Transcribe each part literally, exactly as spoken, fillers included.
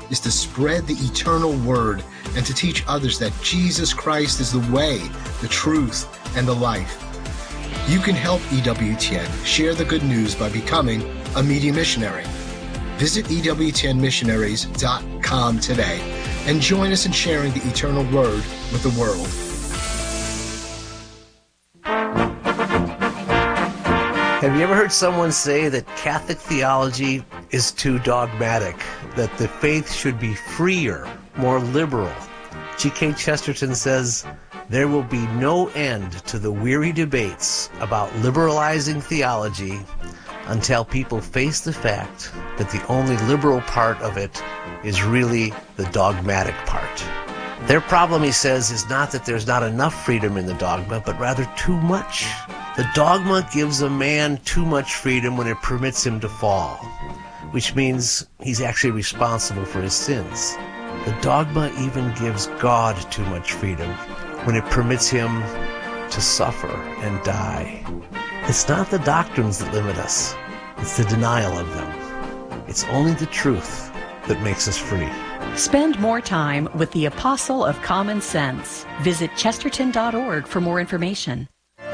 is to spread the eternal word and to teach others that Jesus Christ is the way, the truth, and the life. You can help E W T N share the good news by becoming a media missionary. Visit E W T N missionaries dot com today and join us in sharing the eternal word with the world. Have you ever heard someone say that Catholic theology is too dogmatic, that the faith should be freer, more liberal? G K Chesterton says, there will be no end to the weary debates about liberalizing theology until people face the fact that the only liberal part of it is really the dogmatic part. Their problem, he says, is not that there's not enough freedom in the dogma, but rather too much. The dogma gives a man too much freedom when it permits him to fall, which means he's actually responsible for his sins. The dogma even gives God too much freedom when it permits him to suffer and die. It's not the doctrines that limit us, it's the denial of them. It's only the truth that makes us free. Spend more time with the Apostle of Common Sense. Visit chesterton dot org for more information.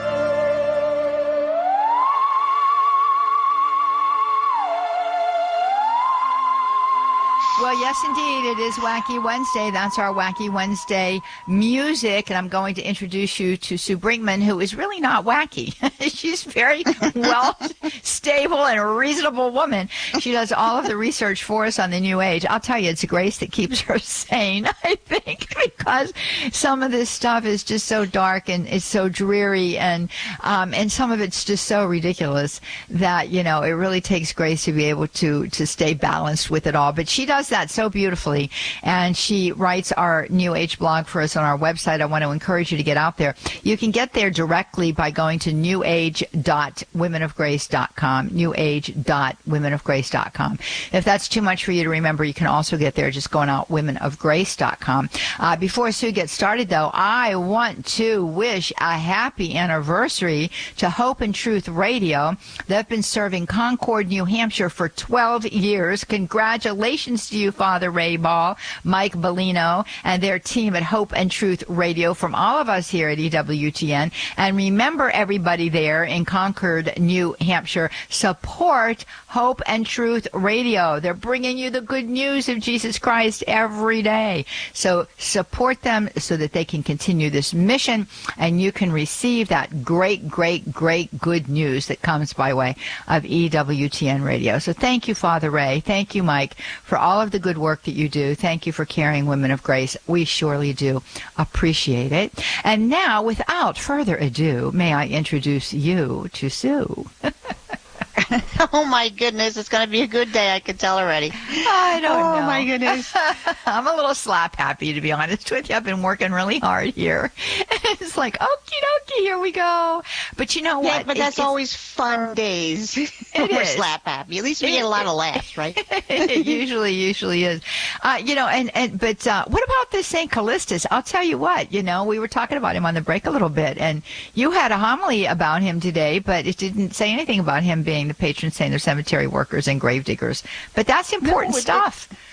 Well, yes, indeed. It is Wacky Wednesday. That's our Wacky Wednesday music. And I'm going to introduce you to Sue Brinkman, who is really not wacky. She's very well stable and a reasonable woman. She does all of the research for us on the New Age. I'll tell you, it's grace that keeps her sane, I think, because some of this stuff is just so dark and it's so dreary, and um, and some of it's just so ridiculous that, you know, it really takes grace to be able to, to stay balanced with it all. But she does that so beautifully, and she writes our New Age blog for us on our website. I want to encourage you to get out there. You can get there directly by going to new age dot women of grace dot com, new age dot women of grace dot com. If that's too much for you to remember, you can also get there just going out women of grace dot com. Uh, before Sue gets started, though, I want to wish a happy anniversary to Hope and Truth Radio. They've been serving Concord, New Hampshire for twelve years. Congratulations to you, Father Ray Ball, Mike Bellino, and their team at Hope and Truth Radio, from all of us here at E W T N. And remember, everybody there in Concord, New Hampshire, support Hope and Truth Radio. They're bringing you the good news of Jesus Christ every day. So support them so that they can continue this mission, and you can receive that great, great, great good news that comes by way of E W T N Radio. So thank you, Father Ray. Thank you, Mike, for all of the good work that you do. Thank you for carrying Women of Grace. We surely do appreciate it. And now, without further ado, may I introduce you to Sue. Oh, my goodness. It's going to be a good day. I can tell already. I don't oh, know. Oh, my goodness. I'm a little slap happy, to be honest with you. I've been working really hard here. It's like, okie dokie, here we go. But you know what? Yeah, but that's it, always fun days. It We're is. slap happy. At least we it, get a lot of laughs, right? It usually, usually is. Uh, you know, and, and but uh, what about this Saint Callistus? I'll tell you what, you know, we were talking about him on the break a little bit, and you had a homily about him today, but it didn't say anything about him being the patron saint of cemetery workers and grave diggers. But that's important no, it, stuff. It,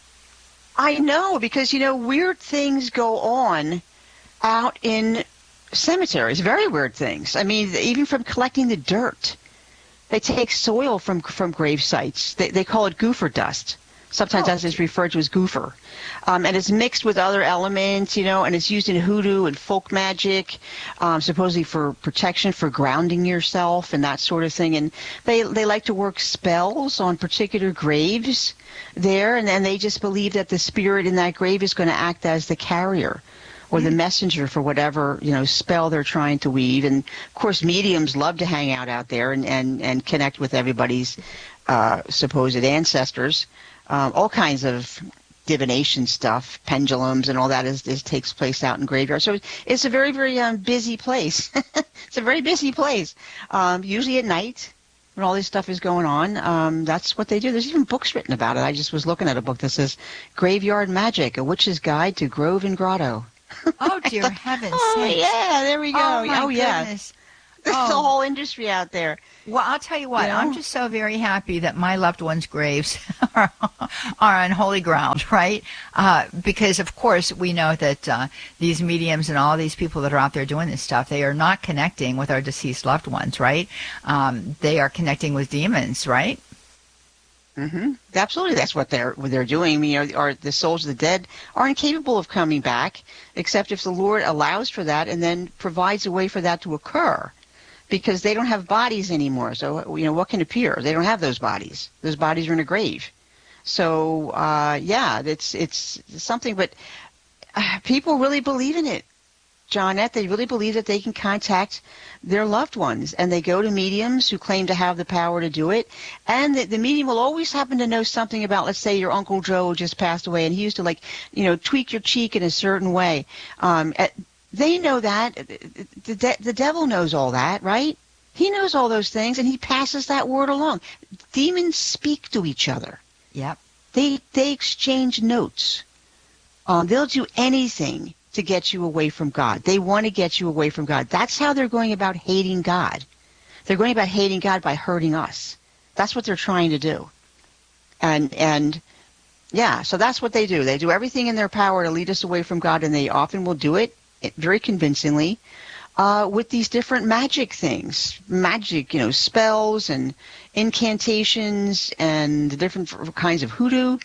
I know, because, you know, weird things go on out in cemeteries, very weird things. I mean, even from collecting the dirt. They take soil from from grave sites. They, they call it goofer dust. Sometimes oh. that's referred to as goofer. Um, and it's mixed with other elements, you know, and it's used in hoodoo and folk magic, um, supposedly for protection, for grounding yourself and that sort of thing. And they, they like to work spells on particular graves there, and then they just believe that the spirit in that grave is going to act as the carrier or the messenger for whatever, you know, spell they're trying to weave. And, of course, mediums love to hang out out there and, and, and connect with everybody's uh, supposed ancestors. Um, all kinds of divination stuff, pendulums and all that is, is takes place out in graveyards. So it's a very, very um, busy place. It's a very busy place. Um, usually at night when all this stuff is going on, um, that's what they do. There's even books written about it. I just was looking at a book that says Graveyard Magic, A Witch's Guide to Grove and Grotto. Oh, dear heavens Oh, sakes. yeah, there we go. Oh, my oh yeah. goodness. There's Oh. a whole industry out there. Well, I'll tell you what, You know? I'm just so very happy that my loved ones' graves are, are on holy ground, right? Uh, because, of course, we know that uh, these mediums and all these people that are out there doing this stuff, they are not connecting with our deceased loved ones, right? Um, they are connecting with demons, right? Mm-hmm. Absolutely, that's what they're what they're doing. I mean, you know, are the souls of the dead are incapable of coming back, except if the Lord allows for that and then provides a way for that to occur, because they don't have bodies anymore. So, you know, what can appear? They don't have those bodies. Those bodies are in a grave. So, uh, yeah, it's it's something. But uh, people really believe in it, Johnette. They really believe that they can contact their loved ones, and they go to mediums who claim to have the power to do it. And the, the medium will always happen to know something about, let's say, your Uncle Joe just passed away, and he used to, like, you know, tweak your cheek in a certain way. Um, at, they know that. The, de- the devil knows all that, right? He knows all those things, and he passes that word along. Demons speak to each other. Yep. They they exchange notes. Um, they'll do anything to get you away from God. They want to get you away from God. That's how they're going about hating God. They're going about hating God by hurting us. That's what they're trying to do. And and yeah, so that's what they do. They do everything in their power to lead us away from God, and they often will do it very convincingly uh, with these different magic things, magic, you know, spells and incantations and the different kinds of hoodoo.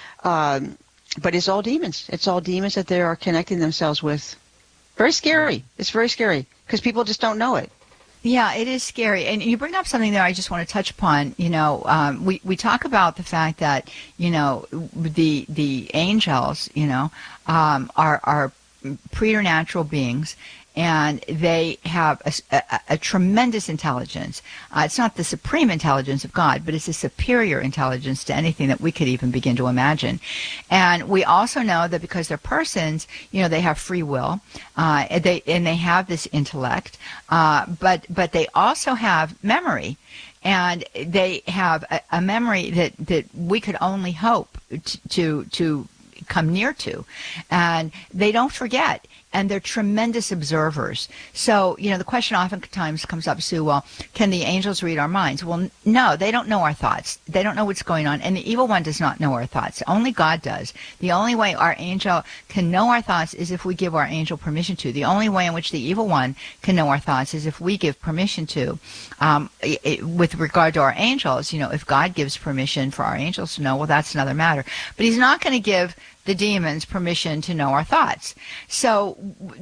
Um, But it's all demons. It's all demons that they are connecting themselves with. Very scary. It's very scary because people just don't know it. Yeah, it is scary. And you bring up something there I just want to touch upon. You know, um, we, we talk about the fact that, you know, the the angels, you know, um, are, are preternatural beings. And they have a, a, a tremendous intelligence. Uh, it's not the supreme intelligence of God, but it's a superior intelligence to anything that we could even begin to imagine. And we also know that because they're persons, you know, they have free will, uh, and they and they have this intellect, uh, but but they also have memory. And they have a, a memory that, that we could only hope to, to to come near to. And they don't forget. And they're tremendous observers. So, you know, the question oftentimes comes up, Sue, well, can the angels read our minds? Well, no, they don't know our thoughts. They don't know what's going on. And the evil one does not know our thoughts. Only God does. The only way our angel can know our thoughts is if we give our angel permission to. The only way in which the evil one can know our thoughts is if we give permission to. Um, it, with regard to our angels, you know, if God gives permission for our angels to know, well, that's another matter. But he's not going to give the demons permission to know our thoughts. So,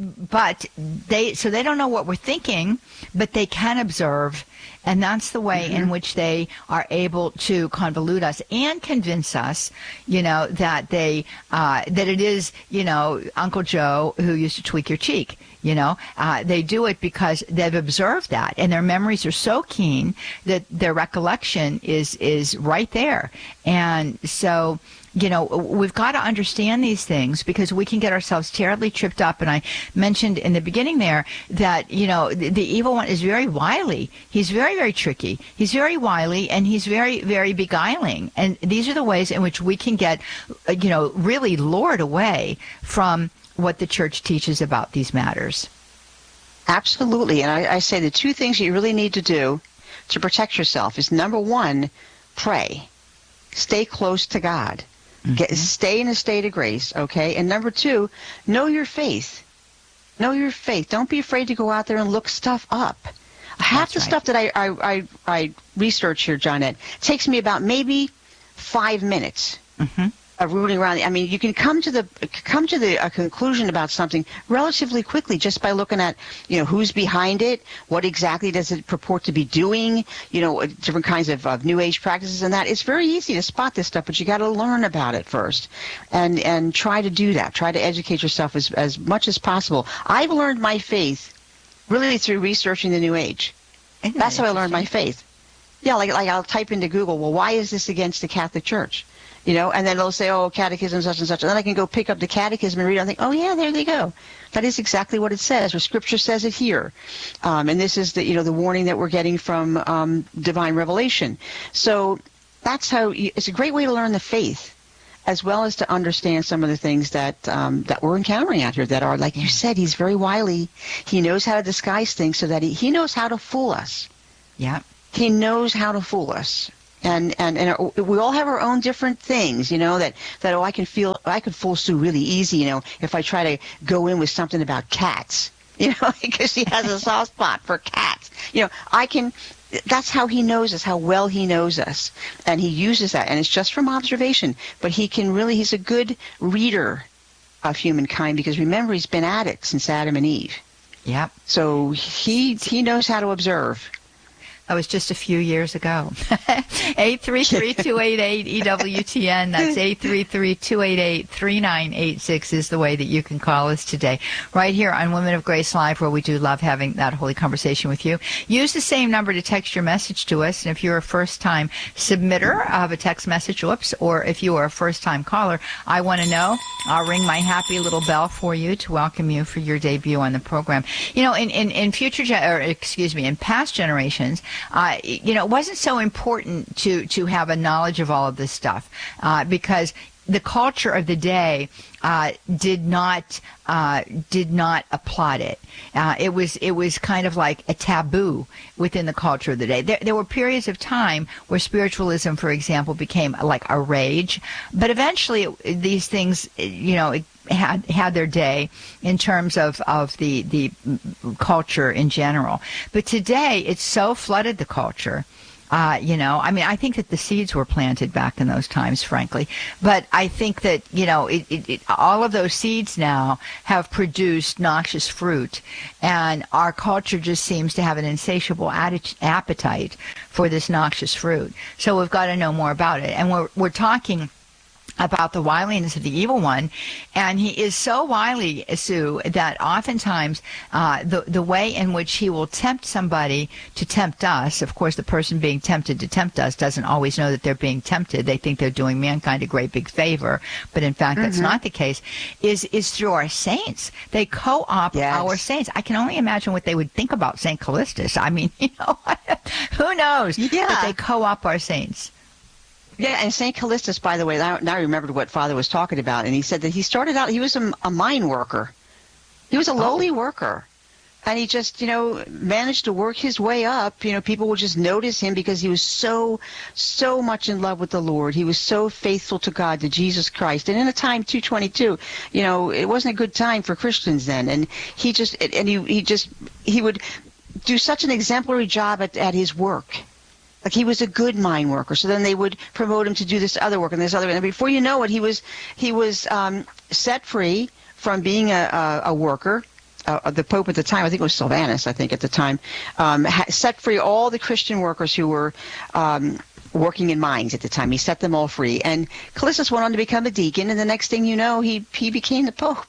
but they, so they don't know what we're thinking, but they can observe, and that's the way mm-hmm. in which they are able to convolute us and convince us, you know, that they, uh, that it is, you know, Uncle Joe who used to tweak your cheek. You know, uh, they do it because they've observed that, and their memories are so keen that their recollection is is right there, and so. You know, we've got to understand these things because we can get ourselves terribly tripped up. And I mentioned in the beginning there that, you know, the, the evil one is very wily. He's very, very tricky. He's very wily, and he's very, very beguiling. And these are the ways in which we can get, you know, really lured away from what the church teaches about these matters. Absolutely. And I, I say the two things you really need to do to protect yourself is, number one, pray. Stay close to God. Get, mm-hmm. Stay in a state of grace, okay? And number two, know your faith. Know your faith. Don't be afraid to go out there and look stuff up. Half That's the right. stuff that I, I, I, I research here, Johnette, takes me about maybe five minutes. Mm-hmm. Of rooting around. I mean, you can come to the come to the a conclusion about something relatively quickly just by looking at, you know, who's behind it, what exactly does it purport to be doing, you know, different kinds of, of New Age practices and that. It's very easy to spot this stuff, but you got to learn about it first, and and try to do that. Try to educate yourself as as much as possible. I've learned my faith really through researching the New Age. Isn't That's how I learned my faith. Yeah, like like I'll type into Google, well, why is this against the Catholic Church? You know, and then they'll say, oh, catechism, such and such. And then I can go pick up the catechism and read it and think, oh, yeah, there they go. That is exactly what it says, or Scripture says it here. Um, and this is the, you know, the warning that we're getting from um, divine revelation. So that's how you, it's a great way to learn the faith. as well as to understand some of the things that um, that we're encountering out here that are, like you said, he's very wily. He knows how to disguise things so that he, he knows how to fool us. Yeah. He knows how to fool us. And, and and we all have our own different things, you know, that, that, oh, I can feel, I could fool Sue really easy, you know, if I try to go in with something about cats, you know, because she has a soft spot for cats. You know, I can, that's how he knows us, how well he knows us. And he uses that, and it's just from observation. But he can really, he's a good reader of humankind, because remember, he's been at it since Adam and Eve. Yep. So he he knows how to observe. That was just a few years ago. eight three three, two eight eight, E W T N. That's eight three three, two eight eight, three nine eight six is the way that you can call us today. Right here on Women of Grace Live, where we do love having that holy conversation with you. Use the same number to text your message to us. And if you're a first-time submitter of a text message, whoops, or if you are a first-time caller, I want to know. I'll ring my happy little bell for you to welcome you for your debut on the program. You know, in, in, in future, ge- or excuse me, in past generations, Uh, you know, it wasn't so important to, to have a knowledge of all of this stuff uh, because the culture of the day uh, did not uh, did not applaud it. Uh, it was it was kind of like a taboo within the culture of the day. There, there were periods of time where spiritualism, for example, became like a rage, but eventually it, these things, you know, it, had had their day in terms of, of the, the culture in general. But today, it's so flooded the culture. Uh, you know, I mean, I think that the seeds were planted back in those times, frankly. But I think that, you know, it, it, it, all of those seeds now have produced noxious fruit. And our culture just seems to have an insatiable atti- appetite for this noxious fruit. So we've got to know more about it. And we're we're talking about the wiliness of the evil one, and he is so wily, Sue, that oftentimes uh, the the way in which he will tempt somebody to tempt us, of course the person being tempted to tempt us doesn't always know that they're being tempted. They think they're doing mankind a great big favor, but in fact that's mm-hmm. not the case, is is through our saints. They co-opt yes. our saints. I can only imagine what they would think about Saint Callistus. I mean, you know, who knows? Yeah. But they co-opt our saints. Yeah, and Saint Callistus, by the way, now, now I remembered what Father was talking about, and he said that he started out, he was a, a mine worker. He was a lowly oh. worker, and he just, you know, managed to work his way up. You know, people would just notice him because he was so, so much in love with the Lord. He was so faithful to God, to Jesus Christ. And in a time, two twenty-two, you know, it wasn't a good time for Christians then, and he just, and he, he just, he would do such an exemplary job at, at his work. Like, he was a good mine worker. So then they would promote him to do this other work and this other. And before you know it, he was he was um, set free from being a, a, a worker. Uh, the Pope at the time, I think it was Sylvanus, I think at the time, um, ha- set free all the Christian workers who were um, working in mines at the time. He set them all free. And Callistus went on to become a deacon, and the next thing you know, he, he became the Pope.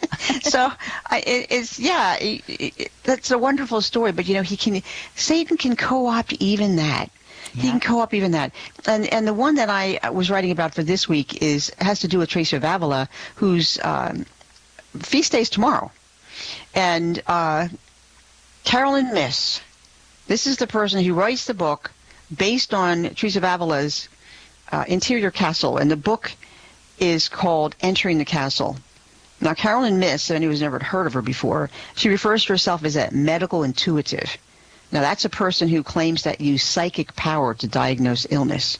So I, it, it's, yeah, it, it, that's a wonderful story. But, you know, he can Satan can co-opt even that. Yeah. He can co-op even that. And and the one that I was writing about for this week is has to do with Teresa of Avila, whose um, feast day is tomorrow. And uh, Carolyn Myss, this is the person who writes the book based on Teresa of Avila's uh, interior castle. And the book is called Entering the Castle. Now, Carolyn Myss, anyone who's never heard of her before, she refers to herself as a medical intuitive. Now, that's a person who claims that use psychic power to diagnose illness.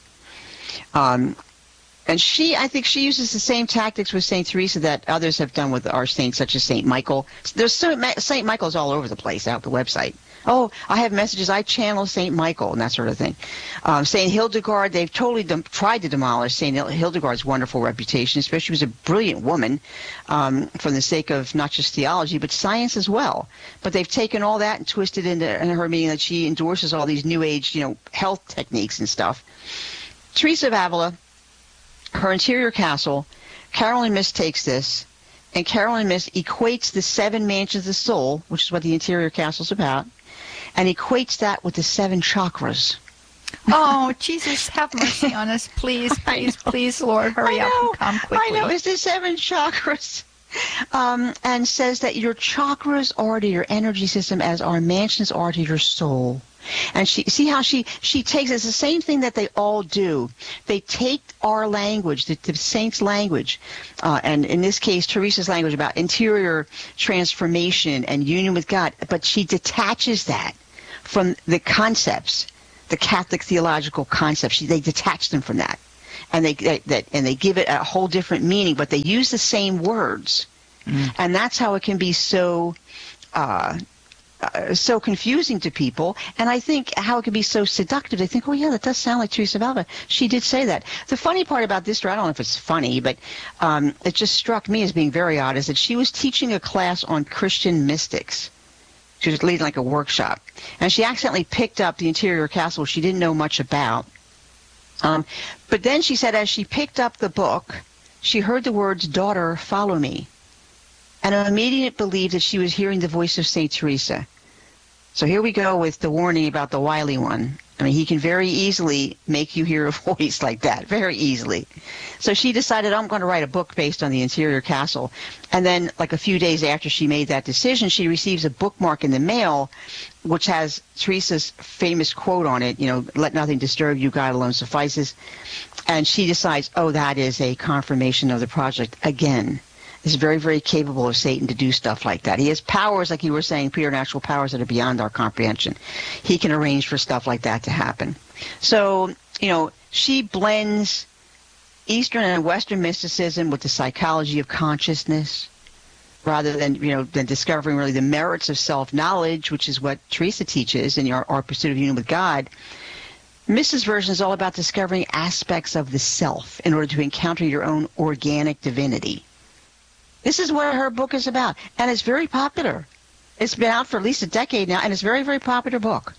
Um, and she, I think she uses the same tactics with Saint Teresa that others have done with our saints, such as Saint Michael. There's so, Saint Michael's all over the place out the website. Oh, I have messages. I channel Saint Michael and that sort of thing. Um, Saint Hildegard, they've totally dem- tried to demolish Saint Hildegard's wonderful reputation, especially she was a brilliant woman um, for the sake of not just theology, but science as well. But they've taken all that and twisted into in her meaning that she endorses all these new age, you know, health techniques and stuff. Teresa of Avila, her interior castle, Carolyn Myss takes this, and Carolyn Myss equates the seven mansions of the soul, which is what the interior castle is about, and equates that with the seven chakras. Oh, Jesus, have mercy on us. Please, please, please, Lord, hurry up and come quickly. I know, it's the seven chakras. Um, and says that your chakras are to your energy system as our mansions are to your soul. And she see how she she takes it's the same thing that they all do. They take our language, the, the saints' language, uh, and in this case, Teresa's language about interior transformation and union with God, but she detaches that from the concepts, the Catholic theological concepts. She, they detach them from that, and they, they that and they give it a whole different meaning, but they use the same words, mm. and that's how it can be so. Uh, Uh, so confusing to people, and I think how it can be so seductive. They think, oh yeah, that does sound like Teresa of Avila. She did say that. The funny part about this story, I don't know if it's funny, but um, it just struck me as being very odd, is that she was teaching a class on Christian mystics. She was leading like a workshop, and she accidentally picked up the Interior Castle she didn't know much about. Um, but then she said as she picked up the book, she heard the words, "Daughter, follow me," and immediately believed that she was hearing the voice of Saint Teresa. So here we go with the warning about the wily one. I mean, he can very easily make you hear a voice like that, very easily. So she decided, I'm going to write a book based on the Interior Castle. And then, like a few days after she made that decision, she receives a bookmark in the mail, which has Teresa's famous quote on it, you know, "Let nothing disturb you, God alone suffices." And she decides, oh, that is a confirmation of the project again. Is very, very capable of Satan to do stuff like that. He has powers, like you were saying, preternatural powers that are beyond our comprehension. He can arrange for stuff like that to happen. So, you know, she blends Eastern and Western mysticism with the psychology of consciousness, rather than, you know, than discovering really the merits of self-knowledge, which is what Teresa teaches in our, our pursuit of union with God. Missus version is all about discovering aspects of the self in order to encounter your own organic divinity. This is what her book is about, and it's very popular. It's been out for at least a decade now, and it's a very, very popular book.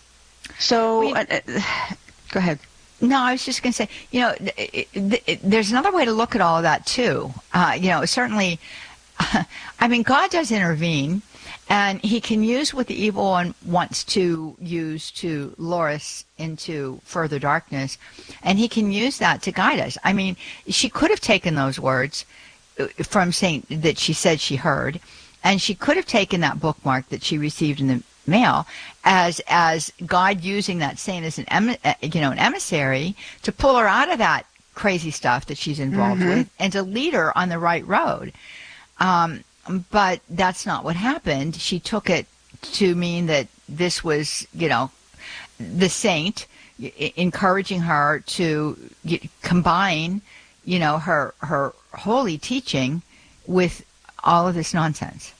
So, We, uh, uh, go ahead. No, I was just going to say, you know, it, it, it, there's another way to look at all of that, too. Uh, you know, certainly, I mean, God does intervene, and he can use what the evil one wants to use to lure us into further darkness, and he can use that to guide us. I mean, she could have taken those words from Saint that she said she heard, and she could have taken that bookmark that she received in the mail as as God using that saint as an em, you know an emissary to pull her out of that crazy stuff that she's involved mm-hmm. with and to lead her on the right road. Um, but that's not what happened. She took it to mean that this was, you know, the saint encouraging her to get, combine, you know, her her holy teaching with all of this nonsense.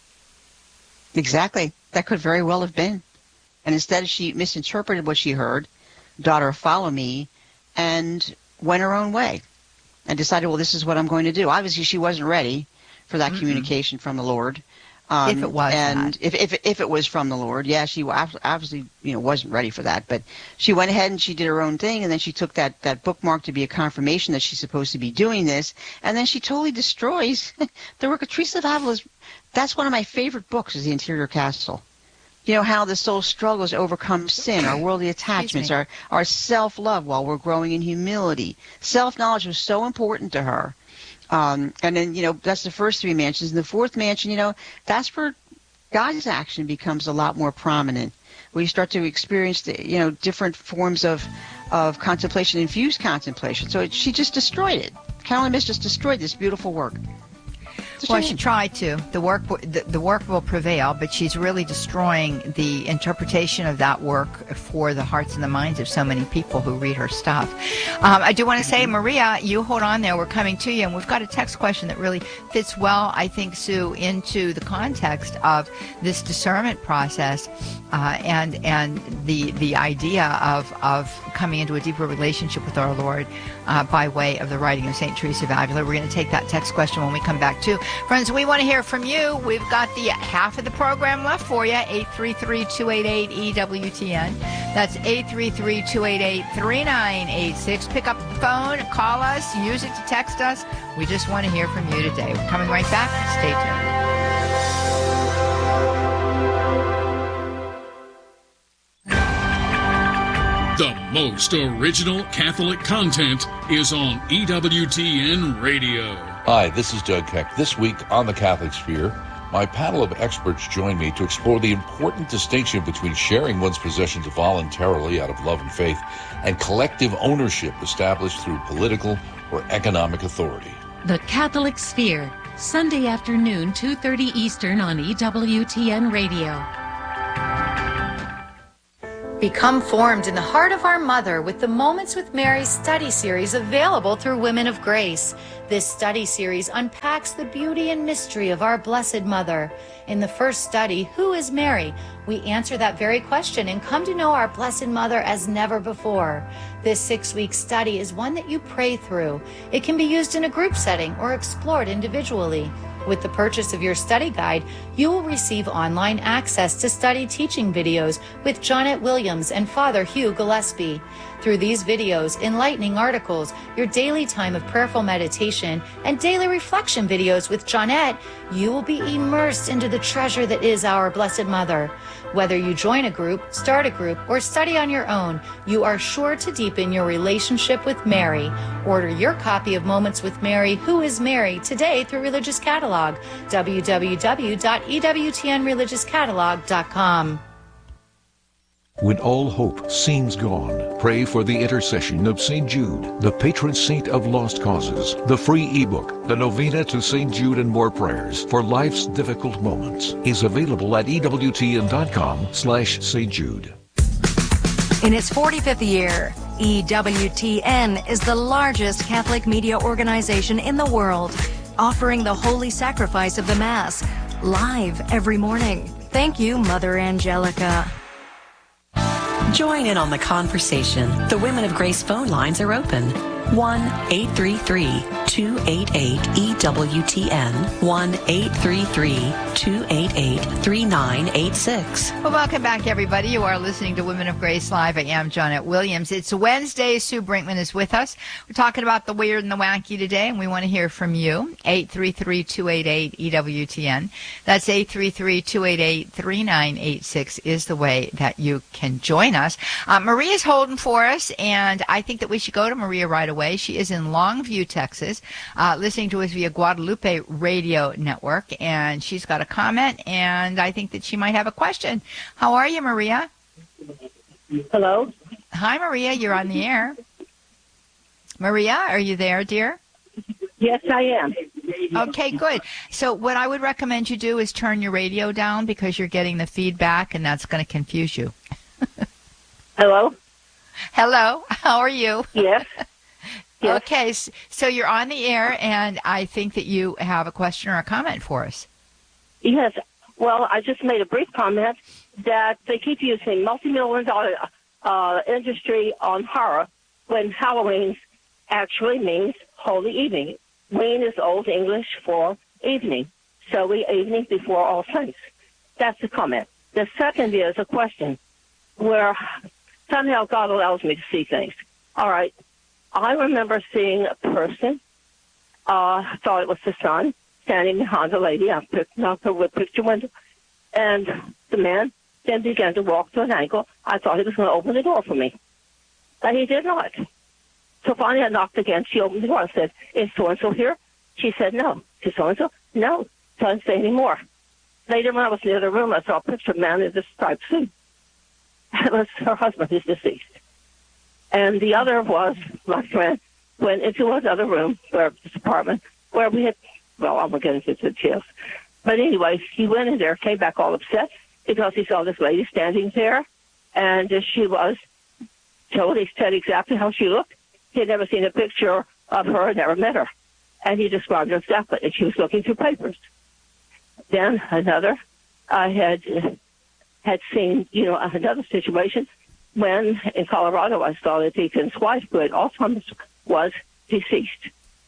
Exactly. That could very well have been. And instead she misinterpreted what she heard, "Daughter, follow me," and went her own way and decided, well, this is what I'm going to do. Obviously, she wasn't ready for that mm-hmm. communication from the Lord. Um, if it was and if, if if it was from the Lord, yeah, she obviously, you know, wasn't ready for that. But she went ahead and she did her own thing, and then she took that, that bookmark to be a confirmation that she's supposed to be doing this, and then she totally destroys the work of Teresa of Avila. That's one of my favorite books, is The Interior Castle. You know, how the soul struggles to overcome sin, our worldly attachments, our, our self-love while we're growing in humility. Self-knowledge was so important to her. Um, and then, you know, that's the first three mansions. And the fourth mansion, you know, that's where God's action becomes a lot more prominent, where you start to experience, the, you know, different forms of, of contemplation, infused contemplation. So it, she just destroyed it. Caroline Myss just destroyed this beautiful work. Well, she tried to. The work, the, the work will prevail, but she's really destroying the interpretation of that work for the hearts and the minds of so many people who read her stuff. Um, I do want to say, Maria, you hold on there. We're coming to you, and we've got a text question that really fits well, I think, Sue, into the context of this discernment process uh, and and the the idea of of coming into a deeper relationship with our Lord uh, by way of the writing of Saint Teresa of Avila. We're going to take that text question when we come back too. Friends, we want to hear from you. We've got the half of the program left for you, eight three three, two eight eight, E W T N. That's eight three three, two eight eight, three nine eight six. Pick up the phone, call us, use it to text us. We just want to hear from you today. We're coming right back. Stay tuned. The most original Catholic content is on E W T N Radio. Hi, this is Doug Keck. This week on the Catholic Sphere, My panel of experts join me to explore the important distinction between sharing one's possessions voluntarily out of love and faith and collective ownership established through political or economic authority. The Catholic Sphere, Sunday afternoon, two thirty Eastern on E W T N Radio. Become formed in the heart of our Mother with the Moments with Mary study series available through Women of Grace. This study series unpacks the beauty and mystery of our Blessed Mother. In the first study, Who is Mary? We answer that very question and come to know our Blessed Mother as never before. This six-week study is one that you pray through. It can be used in a group setting or explored individually. With the purchase of your study guide, you will receive online access to study teaching videos with Jonette Williams and Father Hugh Gillespie. Through these videos, enlightening articles, your daily time of prayerful meditation, and daily reflection videos with Jonette, you will be immersed into the treasure that is our Blessed Mother. Whether you join a group, start a group, or study on your own, you are sure to deepen your relationship with Mary. Order your copy of Moments with Mary, Who is Mary, today through Religious Catalog, w w w dot e w t n religious catalog dot com. When all hope seems gone, pray for the intercession of Saint Jude, the patron saint of lost causes. The free ebook, The Novena to Saint Jude and More Prayers for Life's Difficult Moments, is available at e w t n dot com slash Saint Jude. In its forty-fifth year, E W T N is the largest Catholic media organization in the world, offering the Holy Sacrifice of the Mass live every morning. Thank you, Mother Angelica. Join in on the conversation. The Women of Grace phone lines are open. one eight three three, two eight eight, E W T N. one eight three three, two eight eight, three nine eight six. Well, welcome back, everybody. You are listening to Women of Grace Live. I am Jonette Williams. It's Wednesday. Sue Brinkman is with us. We're talking about the weird and the wacky today, and we want to hear from you. eight three three, two eight eight, E W T N. That's eight three three, two eight eight, three nine eight six is the way that you can join us. Uh, Maria's holding for us, and I think that we should go to Maria right away. She is in Longview, Texas, uh, listening to us via Guadalupe Radio Network, and she's got a comment, and I think that she might have a question. How are you, Maria? Hello? Hi, Maria. You're on the air. Maria, are you there, dear? Yes, I am. Okay, good. So what I would recommend you do is turn your radio down because you're getting the feedback, and that's going to confuse you. Hello? Hello. How are you? Yes. Yes. Okay, so you're on the air, and I think that you have a question or a comment for us. Yes. Well, I just made a brief comment that they keep using multi-million dollar uh, industry on horror when Halloween actually means Holy Evening. Ween is Old English for evening, so we evening before All Saints. That's the comment. The second is a question where somehow God allows me to see things. All right. I remember seeing a person, uh, thought it was the son, standing behind a lady. I picked up her with picture window. And the man then began to walk to an angle. I thought he was going to open the door for me. But he did not. So finally I knocked again. She opened the door. I said, is so-and-so here? She said, no. Is so-and-so? No. So I didn't say any more. Later when I was near the room, I saw a picture of a man in this striped suit. It was her husband who's deceased. And the other was, my friend went into another room, where this apartment, where we had, well, I won't get into the details. But anyway, he went in there, came back all upset because he saw this lady standing there, and she was told, he said exactly how she looked. He had never seen a picture of her, never met her. And he described her exactly, and she was looking through papers. Then another, I had had seen, you know, another situation when in Colorado I saw the deacon's wife, who had Alzheimer's, was deceased.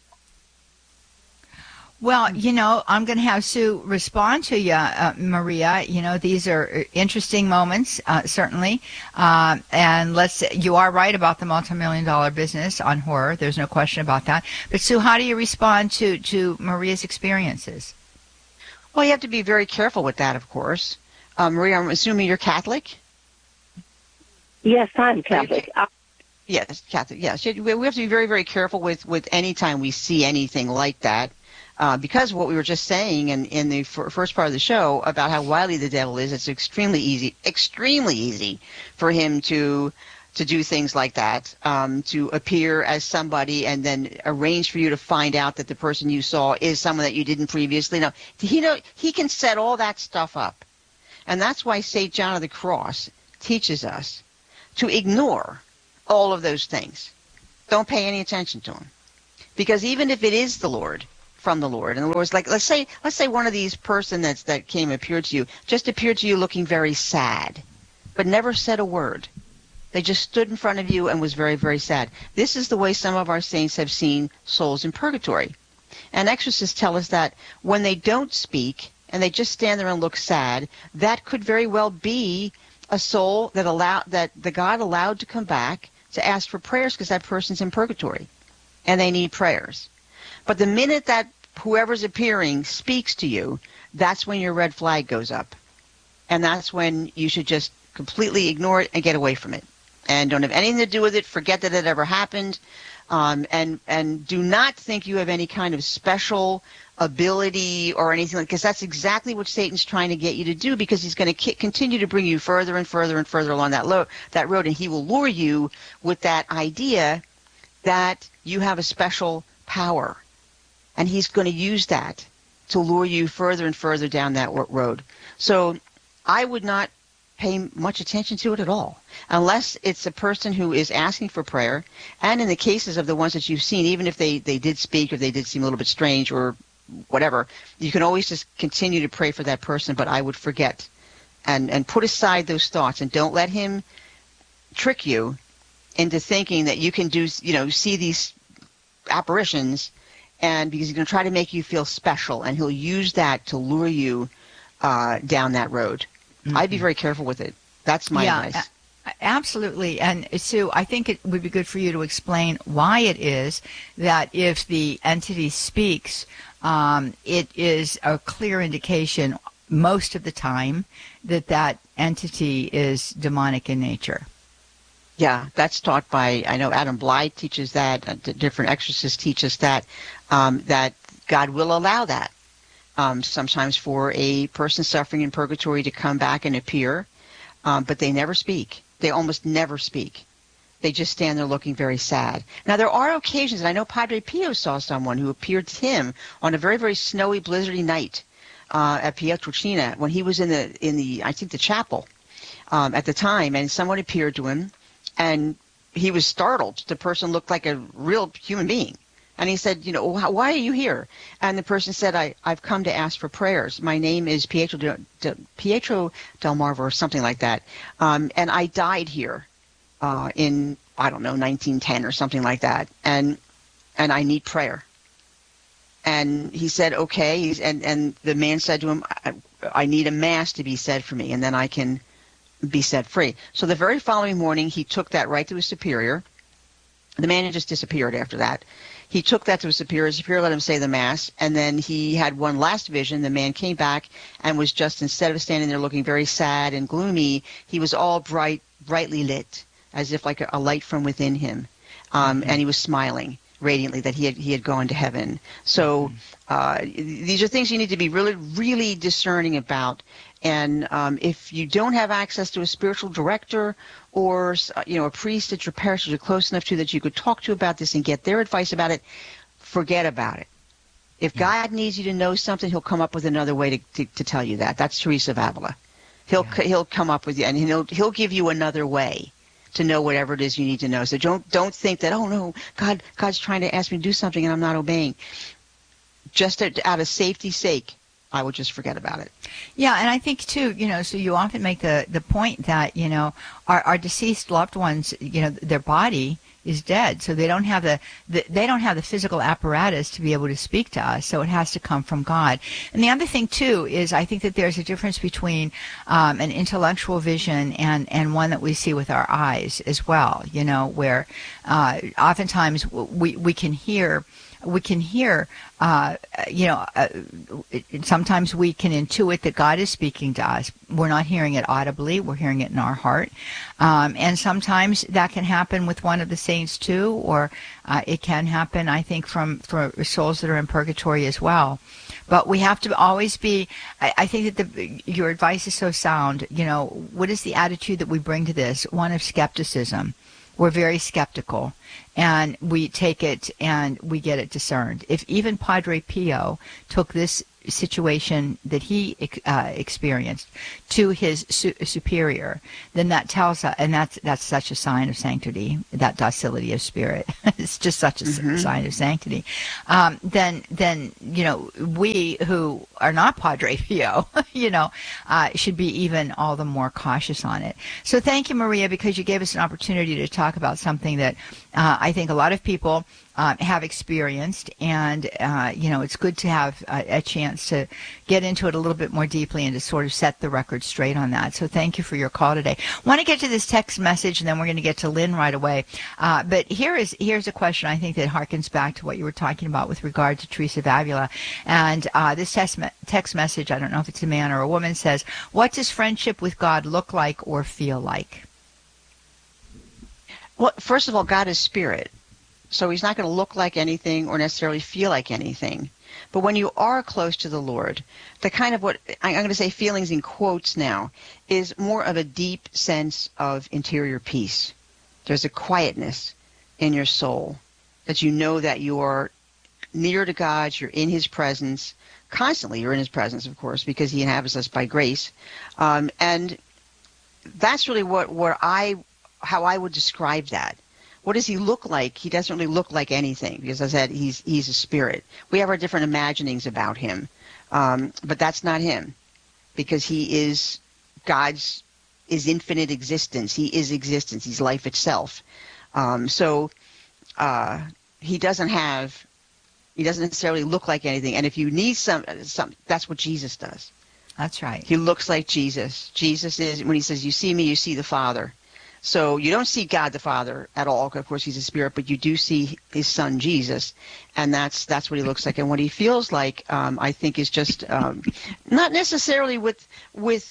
Well, you know, I'm going to have Sue respond to you, uh, Maria. You know, these are interesting moments, uh, certainly. Uh, and let's you are right about the multi-million dollar business on horror. There's no question about that. But Sue, how do you respond to, to Maria's experiences? Well, you have to be very careful with that, of course. Uh, Maria, I'm assuming you're Catholic? Yes, I'm Catholic. Uh, yes, Catholic, yes. We have to be very, very careful with, with any time we see anything like that. Uh, because of what we were just saying in, in the f- first part of the show about how wily the devil is, it's extremely easy, extremely easy for him to to do things like that, um, to appear as somebody and then arrange for you to find out that the person you saw is someone that you didn't previously know. He know he can set all that stuff up. And that's why Saint John of the Cross teaches us to ignore all of those things. Don't pay any attention to them. Because even if it is the Lord, from the Lord, and the Lord's like, let's say let's say one of these person that's, that came appeared to you, just appeared to you looking very sad, but never said a word. They just stood in front of you and was very, very sad. This is the way some of our saints have seen souls in purgatory. And exorcists tell us that when they don't speak and they just stand there and look sad, that could very well be a soul that allow, that the God allowed to come back to ask for prayers because that person's in purgatory and they need prayers. But the minute that whoever's appearing speaks to you, that's when your red flag goes up. And that's when you should just completely ignore it and get away from it. And don't have anything to do with it. Forget that it ever happened. Um, and, and do not think you have any kind of special ability or anything, because that's exactly what Satan's trying to get you to do, because he's going to ki- continue to bring you further and further and further along that, lo- that road. And he will lure you with that idea that you have a special power. And he's going to use that to lure you further and further down that road. So I would not pay much attention to it at all, unless it's a person who is asking for prayer. And in the cases of the ones that you've seen, even if they, they did speak or they did seem a little bit strange or whatever, you can always just continue to pray for that person. But I would forget and, and put aside those thoughts, and don't let him trick you into thinking that you can do, you know, see these apparitions, and because he's going to try to make you feel special, and he'll use that to lure you uh, down that road. Mm-hmm. I'd be very careful with it. That's my yeah, advice. A- absolutely. And Sue, I think it would be good for you to explain why it is that if the entity speaks, um, it is a clear indication most of the time that that entity is demonic in nature. Yeah, that's taught by, I know Adam Blythe teaches that, uh, different exorcists teach us that, um, that God will allow that. Um, sometimes for a person suffering in purgatory to come back and appear, um, but they never speak. They almost never speak. They just stand there looking very sad. Now, there are occasions, and I know Padre Pio saw someone who appeared to him on a very, very snowy, blizzardy night uh, at Pietrelcina when he was in the, in the I think, the chapel um, at the time, and someone appeared to him, and he was startled. The person looked like a real human being. And he said, you know, why are you here? And the person said, I, I've come to ask for prayers. My name is Pietro, de, de, Pietro del Marvo or something like that. Um, and I died here uh, in, I don't know, nineteen ten or something like that. And and I need prayer. And he said, okay. And, and the man said to him, I, I need a mass to be said for me, and then I can be set free. So the very following morning, he took that right to his superior. The man had just disappeared after that. He took that to his superior. His superior let him say the mass, and then he had one last vision. The man came back and was just, instead of standing there looking very sad and gloomy, he was all bright, brightly lit, as if like a, a light from within him. Um, mm-hmm. And he was smiling radiantly that he had he had gone to heaven. So uh, these are things you need to be really, really discerning about. And um, if you don't have access to a spiritual director or, you know, a priest at your parish that you're close enough to that you could talk to about this and get their advice about it, forget about it. If God needs you to know something, he'll come up with another way to, to, to tell you that. That's Teresa of Avila. He'll yeah. he'll come up with you, and he'll he'll give you another way to know whatever it is you need to know. So don't don't think that, oh no, God God's trying to ask me to do something and I'm not obeying. Just out of safety's sake, I would just forget about it. Yeah, and I think too, you know, so you often make the, the point that, you know, our, our deceased loved ones, you know, their body is dead, so they don't have the, the they don't have the physical apparatus to be able to speak to us, so it has to come from God. And the other thing too is I think that there's a difference between um, an intellectual vision and and one that we see with our eyes as well, you know, where uh, oftentimes we we can hear we can hear, uh, you know, uh, it, it, sometimes we can intuit that God is speaking to us. We're not hearing it audibly. We're hearing it in our heart. Um, and sometimes that can happen with one of the saints too, or uh, it can happen, I think, from, from souls that are in purgatory as well. But we have to always be, I, I think that the, your advice is so sound. You know, what is the attitude that we bring to this? One of skepticism. We're very skeptical, and we take it and we get it discerned. If even Padre Pio took this situation that he uh, experienced to his su- superior, then that tells us, and that's that's such a sign of sanctity, that docility of spirit. It's just such a mm-hmm. sign of sanctity. Um, then, then you know, we who are not Padre Pio, you know, uh, should be even all the more cautious on it. So thank you, Maria, because you gave us an opportunity to talk about something that uh, I think a lot of people Um, have experienced, and uh, you know, it's good to have a, a chance to get into it a little bit more deeply and to sort of set the record straight on that. So thank you for your call today. I want to get to this text message, and then we're going to get to Lynn right away. Uh, but here is here's a question I think that harkens back to what you were talking about with regard to Teresa of Avila. And uh, this text, me- text message, I don't know if it's a man or a woman, says, "What does friendship with God look like or feel like?" Well, first of all, God is spirit. So he's not going to look like anything or necessarily feel like anything. But when you are close to the Lord, the kind of what I'm going to say feelings in quotes now is more of a deep sense of interior peace. There's a quietness in your soul that you know that you are near to God, you're in his presence. Constantly you're in his presence, of course, because he inhabits us by grace. Um, and that's really what, what I, how I would describe that. What does he look like? He doesn't really look like anything, because as I said, he's he's a spirit. We have our different imaginings about him, um, but that's not him, because he is God's is infinite existence. He is existence. He's life itself. Um, so uh, he doesn't have, he doesn't necessarily look like anything. And if you need some, some, that's what Jesus does. That's right. He looks like Jesus. Jesus is, when he says, "You see me, you see the Father." So you don't see God the Father at all. Of course, he's a spirit, but you do see his son, Jesus, and that's that's what he looks like. And what he feels like, um, I think, is just um, not necessarily with with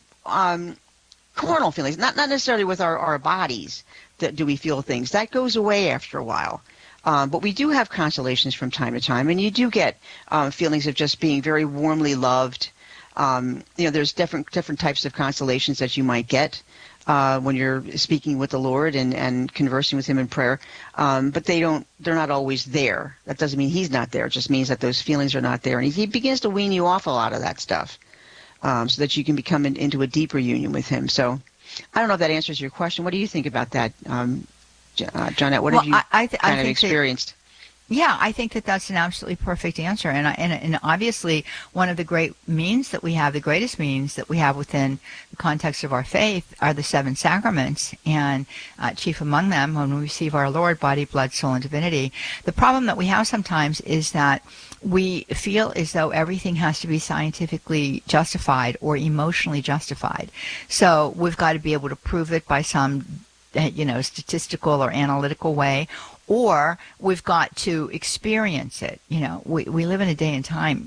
um, carnal feelings, not, not necessarily with our, our bodies that do we feel things. That goes away after a while. Um, but we do have consolations from time to time, and you do get um, feelings of just being very warmly loved. Um, you know, there's different different types of consolations that you might get Uh, when you're speaking with the Lord and, and conversing with him in prayer, um, but they don't, they're not always there. That doesn't mean he's not there. It just means that those feelings are not there. And he, he begins to wean you off a lot of that stuff um, so that you can become in, into a deeper union with him. So I don't know if that answers your question. What do you think about that, um, uh, Johnette? What well, have you I, I th- kind I of think experienced? That- Yeah, I think that that's an absolutely perfect answer. And, and, and obviously, one of the great means that we have, the greatest means that we have within the context of our faith, are the seven sacraments. And uh, chief among them, when we receive our Lord, body, blood, soul, and divinity. The problem that we have sometimes is that we feel as though everything has to be scientifically justified or emotionally justified. So we've got to be able to prove it by some, you know, statistical or analytical way. Or we've got to experience it. You know, we, we live in a day and time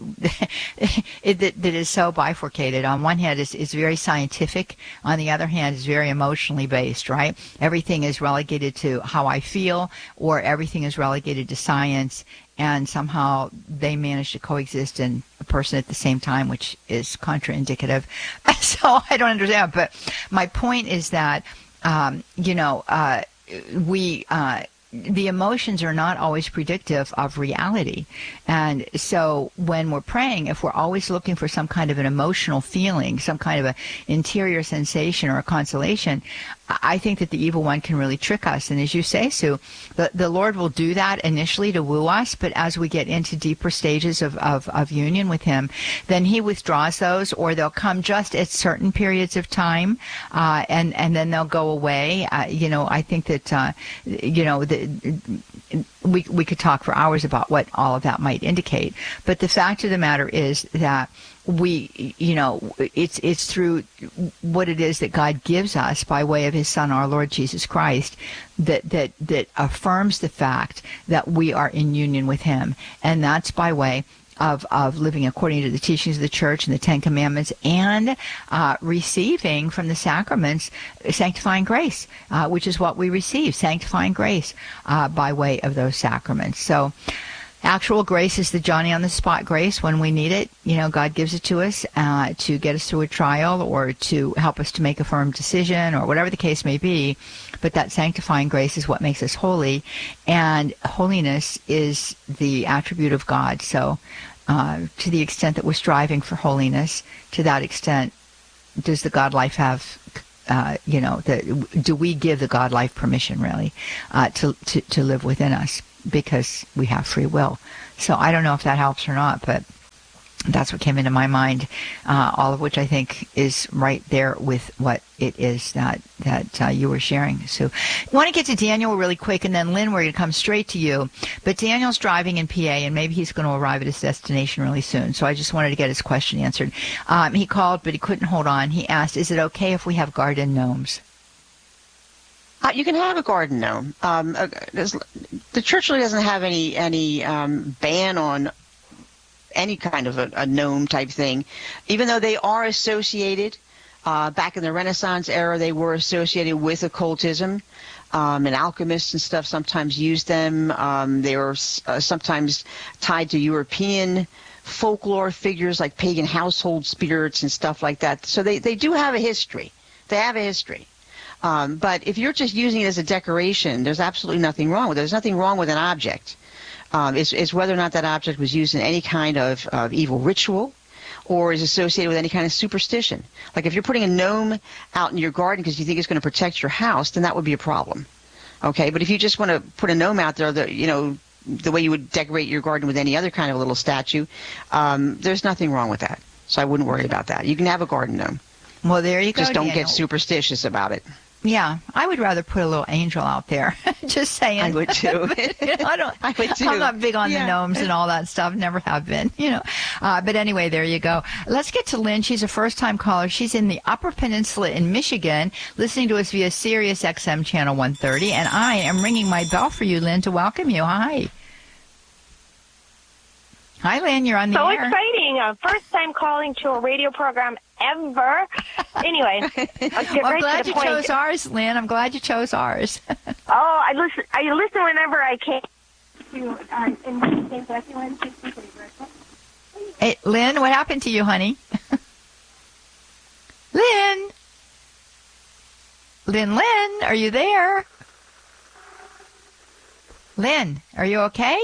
it, that, that is so bifurcated. On one hand, it's, it's very scientific. On the other hand, it's very emotionally based, right? Everything is relegated to how I feel, or everything is relegated to science, and somehow they manage to coexist in a person at the same time, which is contraindicative. So I don't understand. But my point is that, um, you know, uh, we... Uh, the emotions are not always predictive of reality. And so when we're praying, if we're always looking for some kind of an emotional feeling, some kind of an interior sensation or a consolation, I think that the evil one can really trick us. And as you say, Sue, the, the Lord will do that initially to woo us, but as we get into deeper stages of, of, of union with him, then he withdraws those, or they'll come just at certain periods of time, uh, and, and then they'll go away. Uh, you know, I think that, uh, you know, the, we we could talk for hours about what all of that might indicate. But the fact of the matter is that we, you know, it's it's through what it is that God gives us by way of His Son, our Lord Jesus Christ, that that that affirms the fact that we are in union with Him, and that's by way of of living according to the teachings of the church and the Ten Commandments, and uh, receiving from the sacraments sanctifying grace, uh, which is what we receive, sanctifying grace uh, by way of those sacraments. So actual grace is the Johnny-on-the-spot grace when we need it. You know, God gives it to us uh, to get us through a trial or to help us to make a firm decision or whatever the case may be. But that sanctifying grace is what makes us holy, and holiness is the attribute of God. So uh, to the extent that we're striving for holiness, to that extent does the God life have, uh, you know, the, do we give the God life permission, really, uh, to, to, to live within us, because we have free will. So I don't know if that helps or not, but that's what came into my mind, uh, all of which I think is right there with what it is that that uh, you were sharing. So I want to get to Daniel really quick, and then Lynn, we're going to come straight to you. But Daniel's driving in P A, and maybe he's going to arrive at his destination really soon. So I just wanted to get his question answered. Um, he called, but he couldn't hold on. He asked, is it okay if we have garden gnomes? Uh, you can have a garden gnome. Um, uh, the church really doesn't have any any um, ban on any kind of a, a gnome type thing, even though they are associated. Uh, back in the Renaissance era, they were associated with occultism, um, and alchemists and stuff sometimes used them. Um, they were uh, sometimes tied to European folklore figures like pagan household spirits and stuff like that. So they, they do have a history. They have a history. Um, but if you're just using it as a decoration, there's absolutely nothing wrong with it. There's nothing wrong with an object. Um, it's, it's whether or not that object was used in any kind of, of evil ritual or is associated with any kind of superstition. Like if you're putting a gnome out in your garden because you think it's going to protect your house, then that would be a problem. Okay, but if you just want to put a gnome out there, that, you know, the way you would decorate your garden with any other kind of a little statue, um, there's nothing wrong with that. So I wouldn't worry about that. You can have a garden gnome. Well, there you go, Just don't Daniel. get superstitious about it. Yeah, I would rather put a little angel out there. Just saying. I would too. But, you know, I don't. I would too. I'm not big on Yeah. the gnomes and all that stuff. Never have been. You know. Uh, but anyway, there you go. Let's get to Lynn. She's a first-time caller. She's in the Upper Peninsula in Michigan, listening to us via Sirius X M channel one thirty. And I am ringing my bell for you, Lynn, to welcome you. Hi. Hi, Lynn. You're on the so air. So exciting. Uh, first time calling to a radio program ever. Anyway, I'll get well, I'm right glad to the you point. chose ours, Lynn. I'm glad you chose ours. oh, I listen. I listen whenever I can. Hey, Lynn, what happened to you, honey? Lynn? Lynn, Lynn, are you there? Lynn, are you okay?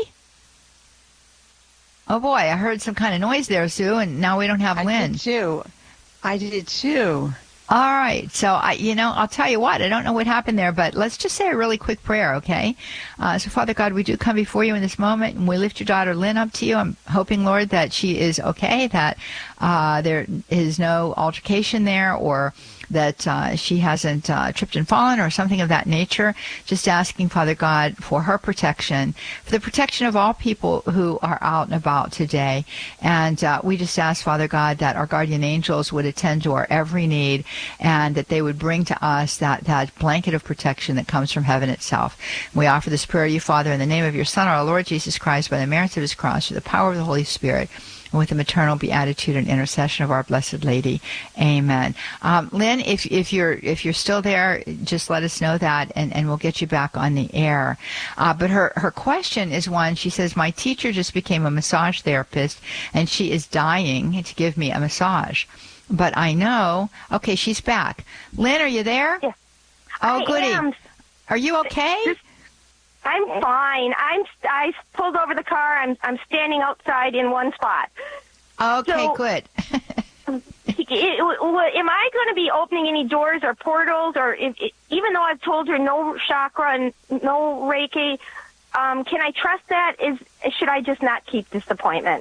Oh, boy, I heard some kind of noise there, Sue, and now we don't have Lynn. I did, too. I did, too. All right. So, I, you know, I'll tell you what. I don't know what happened there, but let's just say a really quick prayer, okay? Uh, so, Father God, we do come before you in this moment, and we lift your daughter Lynn up to you. I'm hoping, Lord, that she is okay, that uh, there is no altercation there, or that uh, she hasn't uh, tripped and fallen or something of that nature. Just asking, Father God, for her protection, for the protection of all people who are out and about today. And uh, we just ask, Father God, that our guardian angels would attend to our every need, and that they would bring to us that, that blanket of protection that comes from heaven itself. We offer this prayer to you, Father, in the name of your Son, our Lord Jesus Christ, by the merits of his cross, through the power of the Holy Spirit, and with the maternal beatitude and intercession of our Blessed Lady. Amen. Um, Lynn, if, if you're if you're still there, just let us know that, and, and we'll get you back on the air. Uh, but her, her question is one, she says, my teacher just became a massage therapist, and she is dying to give me a massage. But I know, okay, she's back. Lynn, are you there? Yeah. Oh, I goody. am. Are you okay? I'm fine. I'm. I pulled over the car. I'm. I'm standing outside in one spot. Okay, so, good. it, it, am I going to be opening any doors or portals, or if, it, even though I've told her no chakra and no Reiki, um, can I trust that? Is should I just not keep this appointment?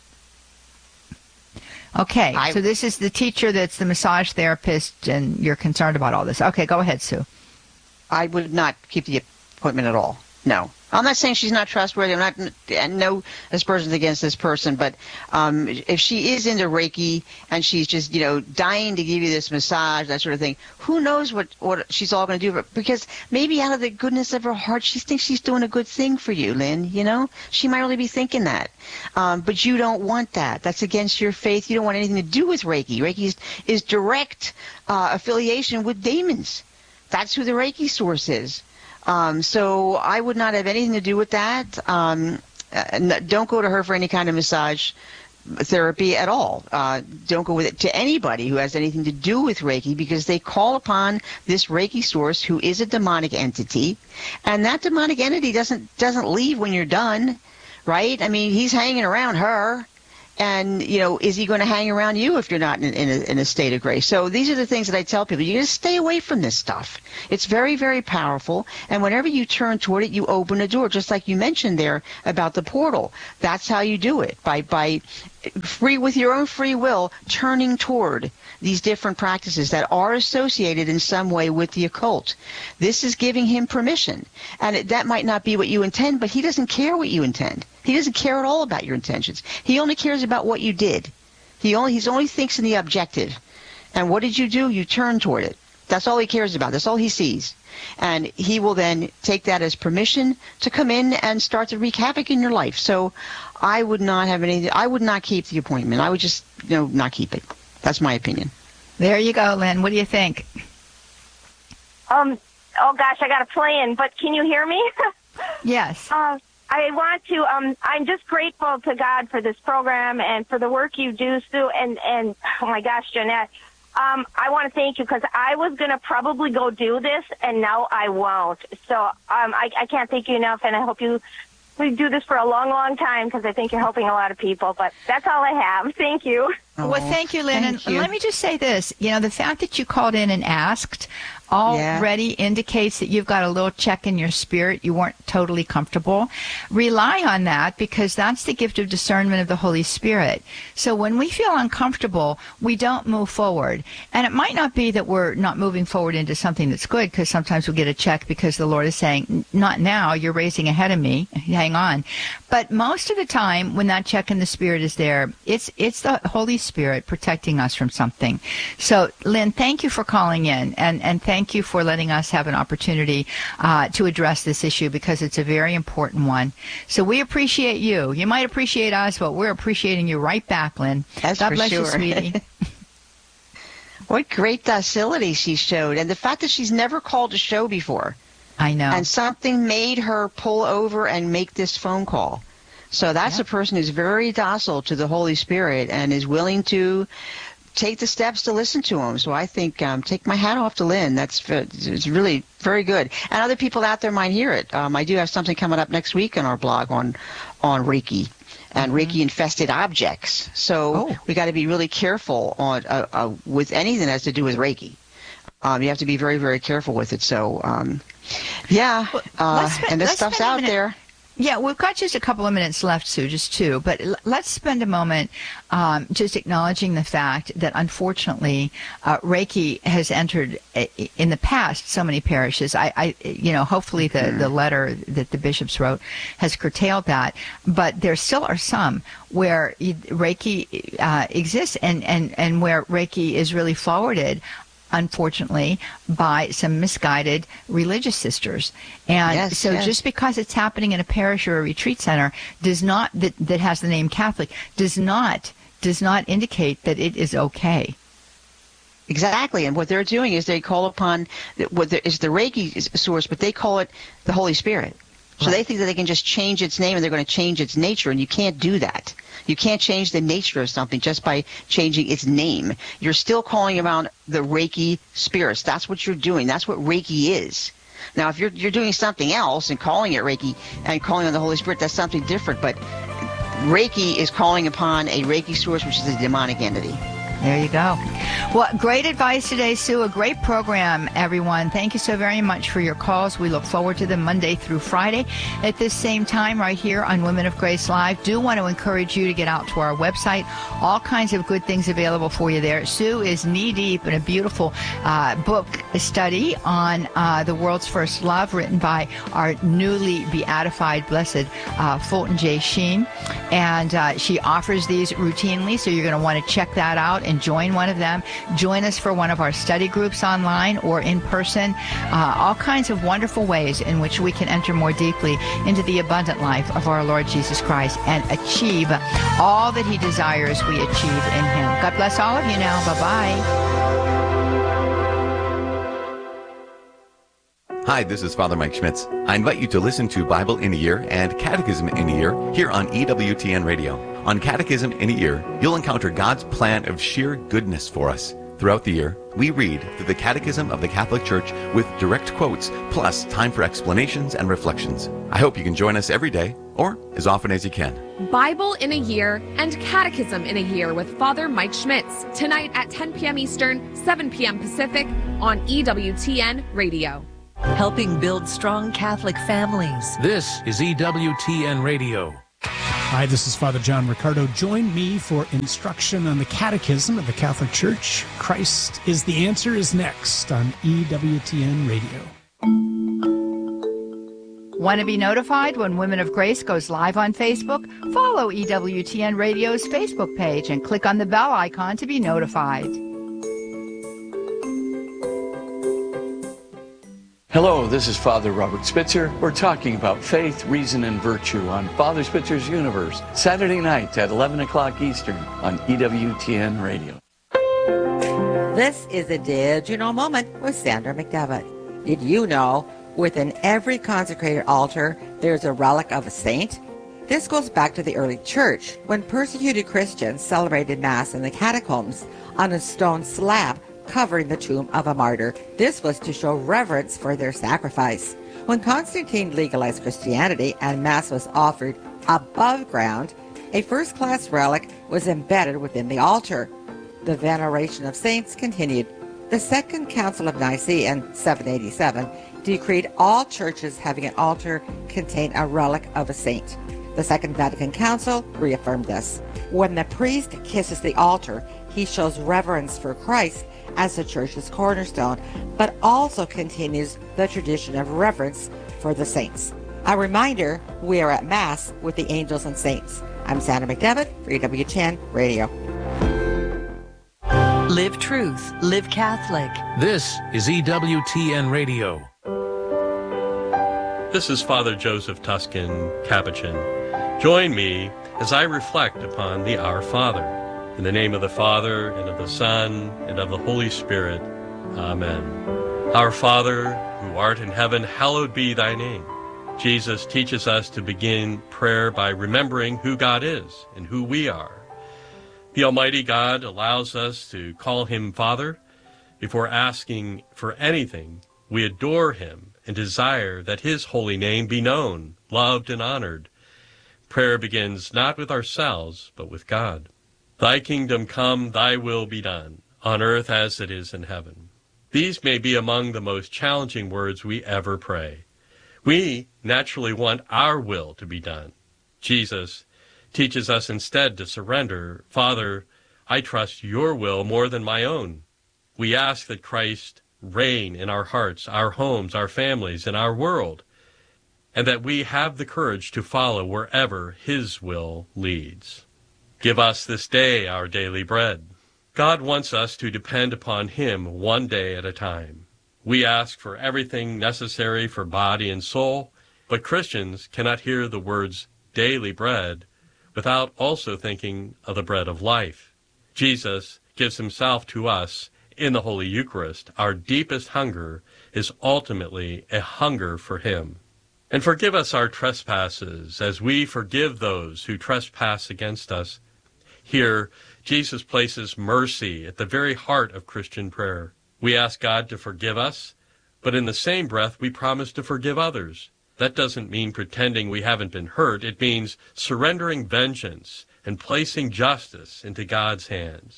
Okay, I, so this is the teacher that's the massage therapist, and you're concerned about all this. Okay, go ahead, Sue. I would not keep the appointment at all. No. I'm not saying she's not trustworthy. I'm not, and no aspersions against this person, but um, if she is into Reiki and she's just, you know, dying to give you this massage, that sort of thing, who knows what, what she's all going to do? Because maybe out of the goodness of her heart, she thinks she's doing a good thing for you, Lynn, you know? She might really be thinking that. Um, but you don't want that. That's against your faith. You don't want anything to do with Reiki. Reiki is, is direct uh, affiliation with demons. That's who the Reiki source is. Um, so I would not have anything to do with that. Um, uh, don't go to her for any kind of massage therapy at all. Uh, don't go with it to anybody who has anything to do with Reiki, because they call upon this Reiki source who is a demonic entity, and that demonic entity doesn't doesn't leave when you're done, right? I mean, he's hanging around her. And, you know, is he going to hang around you if you're not in, in, a, in a state of grace? So these are the things that I tell people. You just stay away from this stuff. It's very, very powerful. And whenever you turn toward it, you open a door, just like you mentioned there about the portal. That's how you do it, by by free with your own free will, turning toward these different practices that are associated in some way with the occult. This is giving him permission. And it, that might not be what you intend, but he doesn't care what you intend. He doesn't care at all about your intentions. He only cares about what you did. He only he's only thinks in the objective. And what did you do? You turn toward it. That's all he cares about. That's all he sees. And he will then take that as permission to come in and start to wreak havoc in your life. So I would not have any, I would not keep the appointment. I would just, you know, not keep it. That's my opinion. There you go, Lynn. What do you think? Um. Oh, gosh, I got a plan, but can you hear me? Yes. Uh, I want to, um, I'm just grateful to God for this program and for the work you do, Sue, and, and oh, my gosh, Jeanette. Um, I want to thank you, because I was going to probably go do this, and now I won't. So um, I, I can't thank you enough, and I hope you we do this for a long, long time, because I think you're helping a lot of people. But that's all I have. Thank you. Oh, well, thank you, Lynn. Thank and you. let me just say this. You know, the fact that you called in and asked already yeah. indicates that you've got a little check in your spirit. You weren't totally comfortable. Rely on that, because that's the gift of discernment of the Holy Spirit. So when we feel uncomfortable, we don't move forward. And it might not be that we're not moving forward into something that's good, because sometimes we'll get a check because the Lord is saying, not now, you're raising ahead of me, hang on. But most of the time, when that check in the spirit is there, it's it's the Holy Spirit protecting us from something. So, Lynn, thank you for calling in, and, and thank you for letting us have an opportunity uh, to address this issue, because it's a very important one. So we appreciate you. You might appreciate us, but we're appreciating you right back, Lynn. That's God for bless sure. you, sweetie. What great docility she showed, and the fact that she's never called a show before. I know. And something made her pull over and make this phone call. So that's Yep. a person who's very docile to the Holy Spirit and is willing to take the steps to listen to him. So I think um, take my hat off to Lynn. That's it's really very good. And other people out there might hear it. Um, I do have something coming up next week on our blog on on Reiki and mm-hmm. Reiki-infested objects. So oh. we got to be really careful on uh, uh, with anything that has to do with Reiki. Um, you have to be very, very careful with it. So, um, yeah, well, uh, spend, and this stuff's out there. Yeah, we've got just a couple of minutes left, Sue, just two. But l- let's spend a moment um, just acknowledging the fact that, unfortunately, uh, Reiki has entered a, in the past so many parishes. I, I you know, hopefully the, mm-hmm. the letter that the bishops wrote has curtailed that. But there still are some where Reiki uh, exists and, and, and where Reiki is really forwarded, unfortunately, by some misguided religious sisters. And yes, so yes. just because it's happening in a parish or a retreat center does not, that, that has the name Catholic, does not, does not indicate that it is okay. Exactly. And what they're doing is they call upon what is the Reiki source, but they call it the Holy Spirit. So right. they think that they can just change its name and they're going to change its nature, and you can't do that. You can't change the nature of something just by changing its name. You're still calling around the Reiki spirits. That's what you're doing. That's what Reiki is. Now, if you're you're doing something else and calling it Reiki and calling on the Holy Spirit, that's something different. But Reiki is calling upon a Reiki source, which is a demonic entity. There you go. Well, great advice today, Sue. A great program, everyone. Thank you so very much for your calls. We look forward to them Monday through Friday at this same time right here on Women of Grace Live. Do want to encourage you to get out to our website. All kinds of good things available for you there. Sue is knee-deep in a beautiful uh, book study on uh, the world's first love, written by our newly beatified, blessed uh, Fulton J. Sheen. And uh, she offers these routinely, so you're going to want to check that out and join one of them. Join us for one of our study groups online or in person. Uh, all kinds of wonderful ways in which we can enter more deeply into the abundant life of our Lord Jesus Christ and achieve all that he desires we achieve in him. God bless all of you now. Bye-bye. Hi, this is Father Mike Schmitz. I invite you to listen to Bible in a Year and Catechism in a Year here on E W T N Radio. On Catechism in a Year, you'll encounter God's plan of sheer goodness for us. Throughout the year, we read through the Catechism of the Catholic Church with direct quotes, plus time for explanations and reflections. I hope you can join us every day, or as often as you can. Bible in a Year and Catechism in a Year with Father Mike Schmitz, tonight at ten p.m. Eastern, seven p.m. Pacific on E W T N Radio. Helping build strong Catholic families. This is E W T N Radio. Hi, this is Father John Ricardo. Join me for instruction on the Catechism of the Catholic Church. Christ is the Answer is next on E W T N Radio. Want to be notified when Women of Grace goes live on Facebook? Follow E W T N Radio's Facebook page and click on the bell icon to be notified. Hello, this is Father Robert Spitzer. We're talking about faith, reason, and virtue on Father Spitzer's Universe, Saturday nights at eleven o'clock Eastern on E W T N Radio. This is a Did You Know moment with Sandra McDevitt. Did you know within every consecrated altar there's a relic of a saint? This goes back to the early church when persecuted Christians celebrated Mass in the catacombs on a stone slab covering the tomb of a martyr. This was to show reverence for their sacrifice. When Constantine legalized Christianity and Mass was offered above ground, a first-class relic was embedded within the altar. The veneration of saints continued. The Second Council of Nicaea in seven eighty-seven decreed all churches having an altar contain a relic of a saint. The Second Vatican Council reaffirmed this. When the priest kisses the altar, he shows reverence for Christ as the church's cornerstone, but also continues the tradition of reverence for the saints. A reminder, we are at Mass with the angels and saints. I'm Sandra McDevitt for E W T N Radio. Live truth, live Catholic. This is E W T N Radio. This is Father Joseph Tuscan, Capuchin. Join me as I reflect upon the Our Father. In the name of the Father, and of the Son, and of the Holy Spirit. Amen. Our Father, who art in heaven, hallowed be thy name. Jesus teaches us to begin prayer by remembering who God is and who we are. The Almighty God allows us to call him Father. Before asking for anything, we adore him and desire that his holy name be known, loved, and honored. Prayer begins not with ourselves, but with God. Thy kingdom come, thy will be done, on earth as it is in heaven. These may be among the most challenging words we ever pray. We naturally want our will to be done. Jesus teaches us instead to surrender. Father, I trust your will more than my own. We ask that Christ reign in our hearts, our homes, our families, and our world, and that we have the courage to follow wherever his will leads. Give us this day our daily bread. God wants us to depend upon him one day at a time. We ask for everything necessary for body and soul, but Christians cannot hear the words daily bread without also thinking of the bread of life. Jesus gives himself to us in the Holy Eucharist. Our deepest hunger is ultimately a hunger for him. And forgive us our trespasses as we forgive those who trespass against us. Here, Jesus places mercy at the very heart of Christian prayer. We ask God to forgive us, but in the same breath we promise to forgive others. That doesn't mean pretending we haven't been hurt. It means surrendering vengeance and placing justice into God's hands.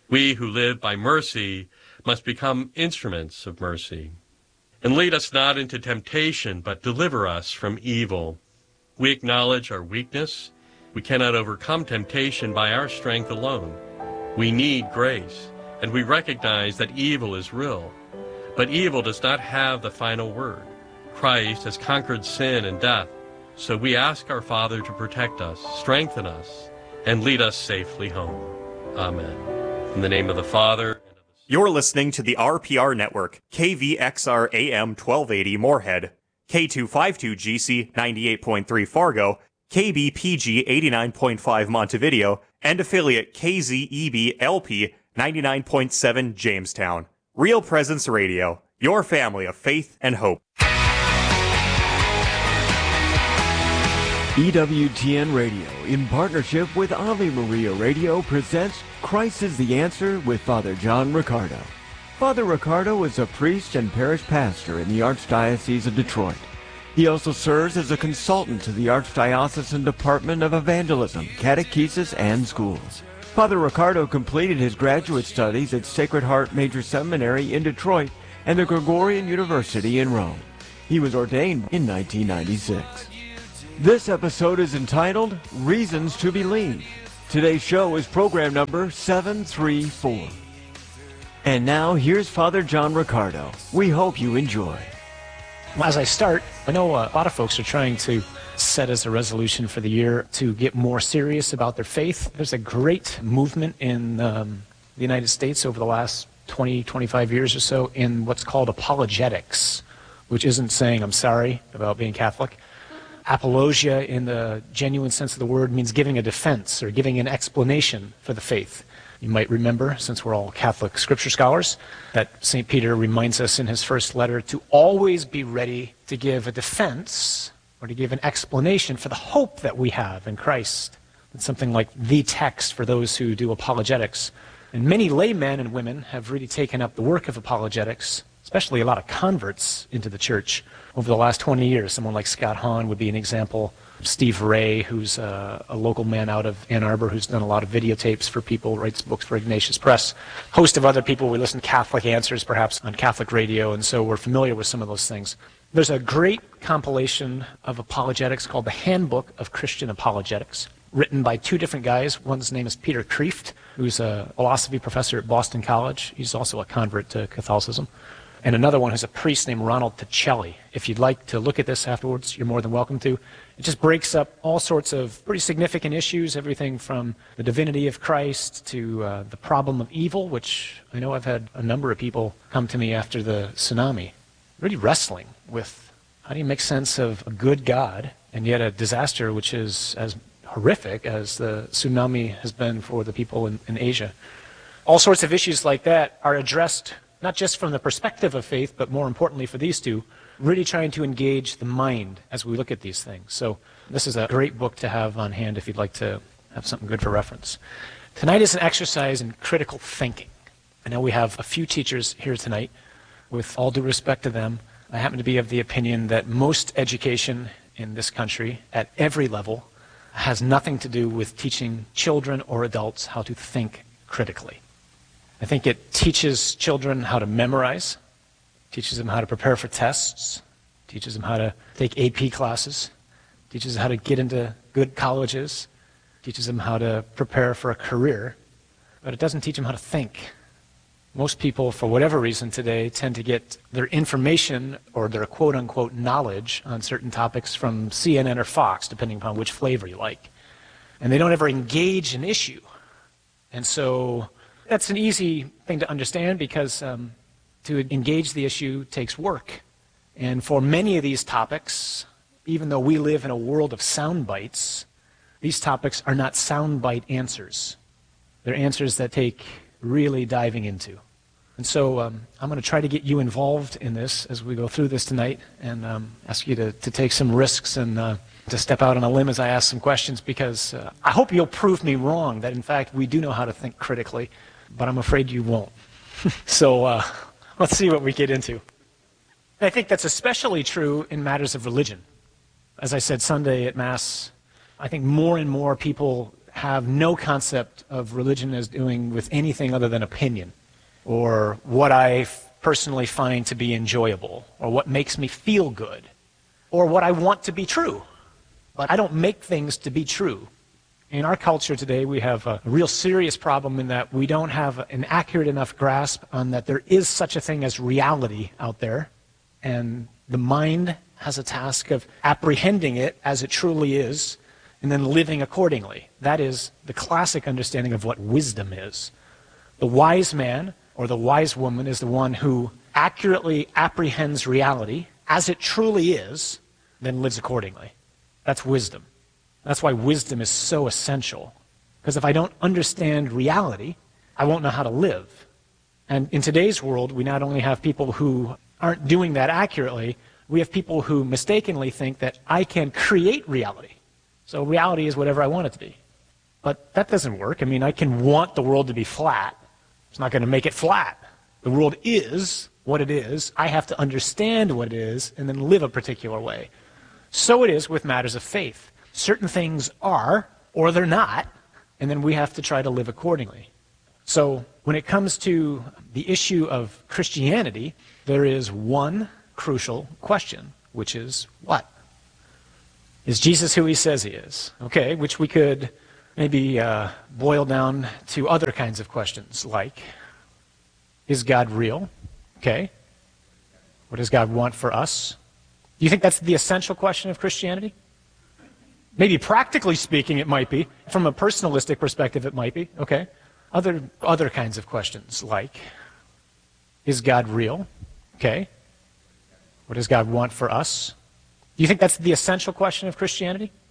We who live by mercy must become instruments of mercy. And lead us not into temptation, but deliver us from evil. We acknowledge our weakness. We cannot overcome temptation by our strength alone. We need grace, and we recognize that evil is real. But evil does not have the final word. Christ has conquered sin and death, so we ask our Father to protect us, strengthen us, and lead us safely home. Amen. In the name of the Father. You're listening to the R P R Network, K V X R A M twelve eighty Moorhead, K two fifty-two G C ninety-eight point three Fargo, K B P G eighty-nine point five Montevideo, and affiliate K Z E B L P ninety-nine point seven Jamestown. Real Presence Radio, your family of faith and hope. E W T N Radio, in partnership with Ave Maria Radio, presents Christ is the Answer with Father John Riccardo. Father Riccardo is a priest and parish pastor in the Archdiocese of Detroit. He also serves as a consultant to the Archdiocesan Department of Evangelism, Catechesis, and Schools. Father Riccardo completed his graduate studies at Sacred Heart Major Seminary in Detroit and the Gregorian University in Rome. He was ordained in nineteen ninety-six. This episode is entitled Reasons to Believe. Today's show is program number seven three four. And now, here's Father John Riccardo. We hope you enjoy. As I start, I know a lot of folks are trying to set as a resolution for the year to get more serious about their faith. There's a great movement in um, the United States over the last twenty, twenty-five years or so in what's called apologetics, which isn't saying I'm sorry about being Catholic. Apologia, in the genuine sense of the word, means giving a defense or giving an explanation for the faith. You might remember, since we're all Catholic scripture scholars, that Saint Peter reminds us in his first letter to always be ready to give a defense or to give an explanation for the hope that we have in Christ. It's something like the text for those who do apologetics. And many laymen and women have really taken up the work of apologetics, especially a lot of converts into the church over the last twenty years. Someone like Scott Hahn would be an example. Steve Ray, who's a, a local man out of Ann Arbor who's done a lot of videotapes for people, writes books for Ignatius Press. Host of other people. We listen to Catholic Answers, perhaps, on Catholic radio, and so we're familiar with some of those things. There's a great compilation of apologetics called the Handbook of Christian Apologetics, written by two different guys. One's name is Peter Kreeft, who's a philosophy professor at Boston College. He's also a convert to Catholicism. And another one who's a priest named Ronald Ticelli. If you'd like to look at this afterwards, you're more than welcome to. It just breaks up all sorts of pretty significant issues, everything from the divinity of Christ to uh, the problem of evil, which I know I've had a number of people come to me after the tsunami, really wrestling with how do you make sense of a good God and yet a disaster which is as horrific as the tsunami has been for the people in, in Asia. All sorts of issues like that are addressed not just from the perspective of faith, but more importantly for these two, really trying to engage the mind as we look at these things. So this is a great book to have on hand if you'd like to have something good for reference. Tonight is an exercise in critical thinking. I know we have a few teachers here tonight. With all due respect to them, I happen to be of the opinion that most education in this country at every level has nothing to do with teaching children or adults how to think critically. I think it teaches children how to memorize, teaches them how to prepare for tests, teaches them how to take A P classes, teaches them how to get into good colleges, teaches them how to prepare for a career, but it doesn't teach them how to think. Most people, for whatever reason today, tend to get their information or their quote-unquote knowledge on certain topics from C N N or Fox, depending upon which flavor you like. And they don't ever engage an issue. And so that's an easy thing to understand because um, to engage the issue takes work. And for many of these topics, even though we live in a world of sound bites, these topics are not sound bite answers. They're answers that take really diving into. And so um, I'm going to try to get you involved in this as we go through this tonight and um, ask you to, to take some risks and uh, to step out on a limb as I ask some questions because uh, I hope you'll prove me wrong that in fact we do know how to think critically. But I'm afraid you won't. So uh, let's see what we get into. I think that's especially true in matters of religion. As I said Sunday at Mass, I think more and more people have no concept of religion as doing with anything other than opinion, or what I f- personally find to be enjoyable, or what makes me feel good, or what I want to be true. But I don't make things to be true. In our culture today, we have a real serious problem in that we don't have an accurate enough grasp on that there is such a thing as reality out there, and the mind has a task of apprehending it as it truly is, and then living accordingly. That is the classic understanding of what wisdom is. The wise man or the wise woman is the one who accurately apprehends reality as it truly is, then lives accordingly. That's wisdom. That's why wisdom is so essential. Because if I don't understand reality, I won't know how to live. And in today's world, we not only have people who aren't doing that accurately, we have people who mistakenly think that I can create reality. So reality is whatever I want it to be. But that doesn't work. I mean, I can want the world to be flat. It's not going to make it flat. The world is what it is. I have to understand what it is and then live a particular way. So it is with matters of faith. Certain things are, or they're not, and then we have to try to live accordingly. So when it comes to the issue of Christianity, there is one crucial question, which is what? Is Jesus who he says he is? Okay, which we could maybe uh, boil down to other kinds of questions, like, is God real? Okay. What does God want for us? Do you think that's the essential question of Christianity? Maybe practically speaking, it might be. From a personalistic perspective, it might be. Okay. Other other kinds of questions, like, is God real? Okay. What does God want for us? Do you think that's the essential question of Christianity?